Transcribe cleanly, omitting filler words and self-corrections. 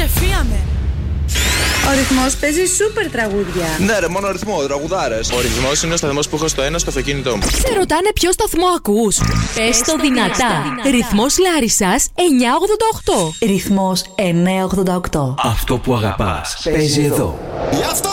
Ξεφύγαμε. Ο Ρυθμός παίζει σούπερ τραγούδια. Ναι, ρε, μόνο ρυθμό, τραγουδάρες. Ο Ρυθμός είναι ο σταθμός που έχω στο ένα στο αυτοκίνητό μου. Σε ρωτάνε ποιο σταθμό ακούς. Πες το δυνατά. Ρυθμός Λάρισσας 988. Ρυθμός 988. Αυτό που αγαπάς παίζει εδώ.